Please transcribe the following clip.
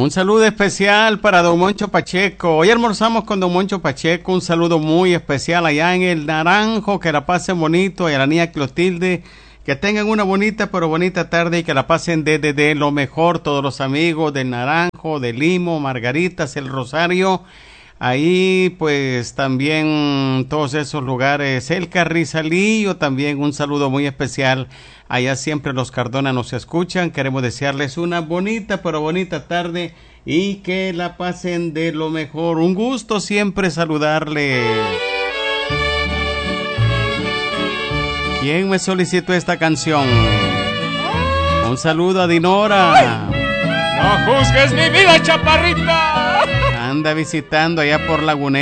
Un saludo especial para don Moncho Pacheco. Hoy almorzamos con don Moncho Pacheco. Un saludo muy especial allá en el Naranjo. Que la pasen bonito. Y a la niña Clotilde. Que tengan una bonita pero bonita tarde y que la pasen de lo mejor. Todos los amigos del Naranjo, de Limo, Margaritas, el Rosario. Ahí pues también todos esos lugares. El Carrizalillo también. Un saludo muy especial. Allá siempre los Cardona nos escuchan. Queremos desearles una bonita pero bonita tarde y que la pasen de lo mejor. Un gusto siempre saludarle. ¿Quién me solicitó esta canción? Un saludo a Dinora. No juzgues mi vida, chaparrita. Anda visitando allá por Lagunera.